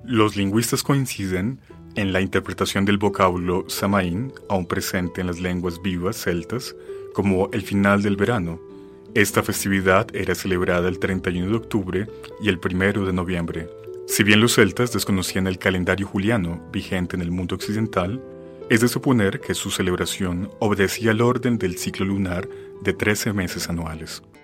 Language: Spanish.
Los lingüistas coinciden en la interpretación del vocablo Samaín, aún presente en las lenguas vivas celtas, como el final del verano. Esta festividad era celebrada el 31 de octubre y el 1 de noviembre. Si bien los celtas desconocían el calendario juliano vigente en el mundo occidental, es de suponer que su celebración obedecía al orden del ciclo lunar de 13 meses anuales.